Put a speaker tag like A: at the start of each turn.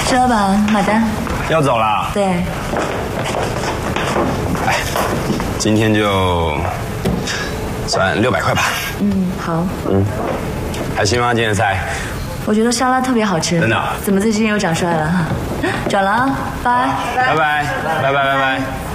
A: 石老板，买单。
B: 要走了？
A: 对。
B: 哎，今天就算600块吧。
A: 嗯，好。
B: 还行吗？今天的菜？
A: 我觉得沙拉特别好吃。
B: 真的？
A: 怎么最近又长帅了？转了啊，拜。
B: 拜拜。